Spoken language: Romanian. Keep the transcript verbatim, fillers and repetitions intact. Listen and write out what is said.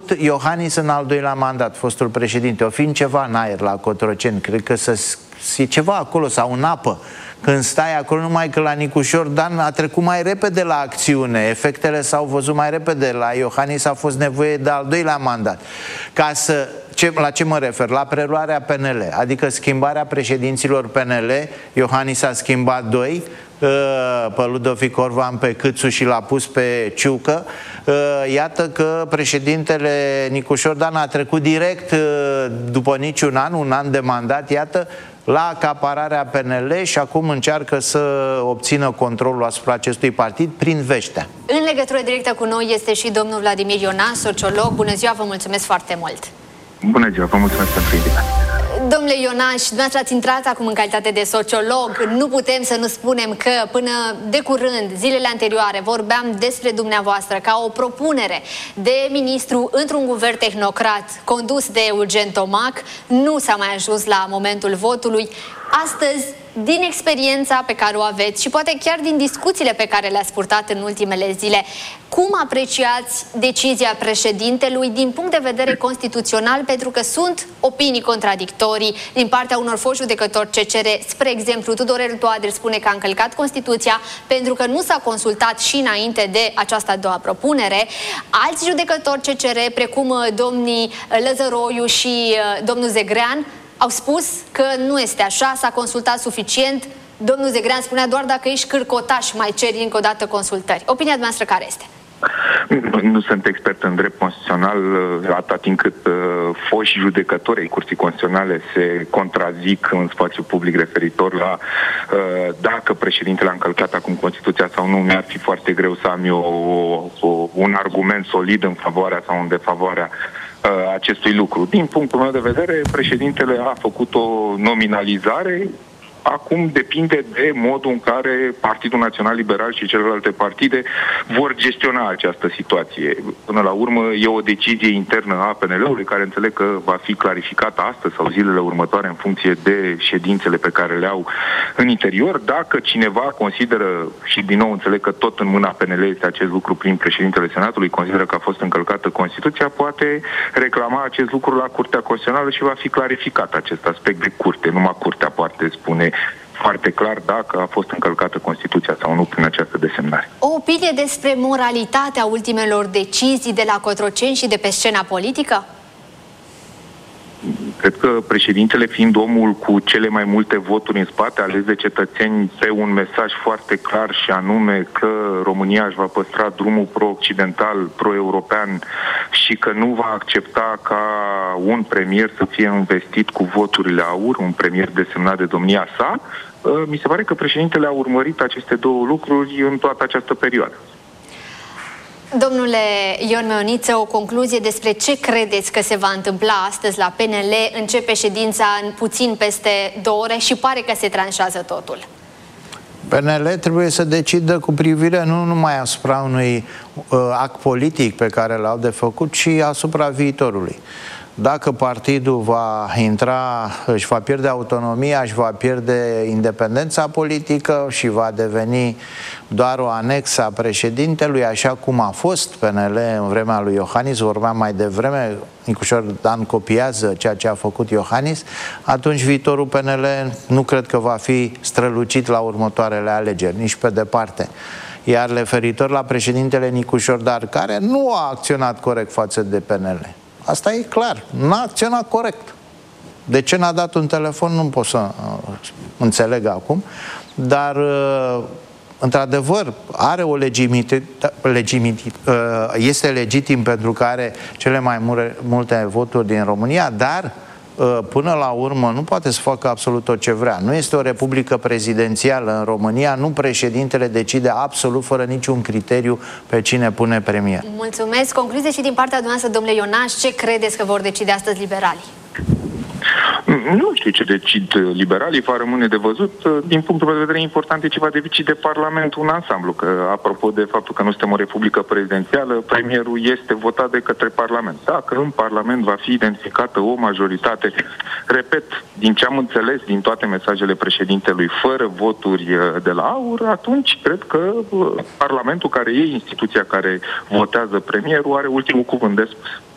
trecut Iohannis în al doilea mandat, fostul președinte, o fiind ceva în aer la Cotroceni, cred că să, e ceva acolo sau în apă. Când stai acolo, numai că la Nicușor Dan a trecut mai repede la acțiune, efectele s-au văzut mai repede, la Iohannis a fost nevoie de al doilea mandat. Ca să, ce, la ce mă refer? La preluarea P N L, adică schimbarea președinților P N L. Iohannis a schimbat doi, pe Ludovic Orban, pe Câțu și l-a pus pe Ciucă. Iată că președintele Nicușor Dan a trecut direct, după niciun an, un an de mandat, iată, la acapararea P N L și acum încearcă să obțină controlul asupra acestui partid prin Veștea. În legătură directă cu noi este și domnul Vladimir Ionaș, sociolog. Bună ziua, vă mulțumesc foarte mult! Bună ziua, vă mulțumesc pentru invitație. Domnule Ionaș, dumneavoastră ați intrat acum în calitate de sociolog. Nu putem să nu spunem că până de curând, zilele anterioare, vorbeam despre dumneavoastră ca o propunere de ministru într-un guvern tehnocrat condus de Eugen Tomac. Nu s-a mai ajuns la momentul votului. Astăzi, din experiența pe care o aveți și poate chiar din discuțiile pe care le-ați purtat în ultimele zile, cum apreciați decizia președintelui din punct de vedere constituțional, pentru că sunt opinii contradictorii din partea unor foști judecători C C R. Spre exemplu, Tudorel Toader spune că a încălcat Constituția pentru că nu s-a consultat și înainte de această a doua propunere. Alți judecători C C R, precum domnii Lăzăroiu și domnul Zegrean, au spus că nu este așa, s-a consultat suficient. Domnul Zegrean spunea doar dacă ești cârcotaș mai ceri încă o dată consultări. Opinia dumneavoastră care este? Nu sunt expert în drept constituțional, atâta timp cât uh, foști judecători ai Curții Constituționale se contrazic în spațiu public referitor la uh, dacă președintele a încălcat acum Constituția sau nu. Mi-ar fi foarte greu să am eu o, o, un argument solid în favoarea sau în defavoarea uh, acestui lucru. Din punctul meu de vedere, președintele a făcut o nominalizare. Acum depinde de modul în care Partidul Național Liberal și celelalte partide vor gestiona această situație. Până la urmă e o decizie internă a P N L-ului care înțeleg că va fi clarificată astăzi sau zilele următoare în funcție de ședințele pe care le au în interior. Dacă cineva consideră, și din nou înțeleg că tot în mâna P N L este acest lucru prin președintele Senatului, consideră că a fost încălcată Constituția, poate reclama acest lucru la Curtea Constituțională și va fi clarificat acest aspect de curte. Numai Curtea poate spune foarte clar dacă a fost încălcată Constituția sau nu prin această desemnare. O opinie despre moralitatea ultimelor decizii de la Cotroceni și de pe scena politică? Cred că președintele, fiind omul cu cele mai multe voturi în spate, ales de cetățeni pe un mesaj foarte clar și anume că România își va păstra drumul pro-occidental, pro-european și că nu va accepta ca un premier să fie investit cu voturile aur, un premier desemnat de domnia sa, mi se pare că președintele a urmărit aceste două lucruri în toată această perioadă. Domnule Ion Meoniță, o concluzie despre ce credeți că se va întâmpla astăzi la P N L? Începe ședința în puțin peste două ore și pare că se tranșează totul. P N L trebuie să decidă cu privire nu numai asupra unui uh, act politic pe care l-au de făcut, ci asupra viitorului. Dacă partidul va intra, își va pierde autonomia, își va pierde independența politică și va deveni doar o anexă a președintelui, așa cum a fost P N L în vremea lui Iohannis, vorbeam mai devreme, Nicușor Dan copiază ceea ce a făcut Iohannis, atunci viitorul P N L nu cred că va fi strălucit la următoarele alegeri, nici pe departe. Iar referitor la președintele Nicușor Dan, care nu a acționat corect față de P N L, asta e clar, n-a acționat corect. De ce n-a dat un telefon nu pot să uh, înțeleg acum, dar uh, într-adevăr are o legitimitate, uh, este legitim pentru că are cele mai mure, multe voturi din România, dar uh, până la urmă nu poate să facă absolut tot ce vrea. Nu este o republică prezidențială în România, nu președintele decide absolut fără niciun criteriu pe cine pune premier. Mulțumesc. Concluzie și din partea dumneavoastră, domnule Ionaș, ce credeți că vor decide astăzi liberalii? Nu știu ce decid liberalii, va rămâne de văzut. Din punctul meu de vedere, important e ce va decide Parlamentul în ansamblu, că apropo de faptul că nu suntem o republică prezidențială, premierul este votat de către Parlament. Dacă în Parlament va fi identificată o majoritate, repet, din ce am înțeles din toate mesajele președintelui, fără voturi de la aur, atunci cred că Parlamentul, care e instituția care votează premierul, are ultimul cuvânt de spus.